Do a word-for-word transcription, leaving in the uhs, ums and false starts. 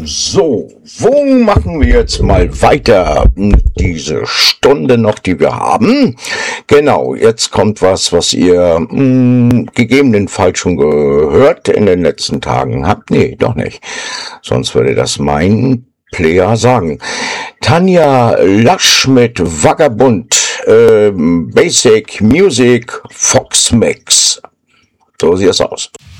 So, wo machen wir jetzt mal weiter? Diese Stunde noch, die wir haben. Genau, jetzt kommt was, was ihr mh, gegebenenfalls schon gehört in den letzten Tagen habt. Nee, doch nicht. Sonst würde das mein Player sagen. Tanja Lasch mit Vagabund, äh, Basic Music, Fox Mix. So sieht es aus.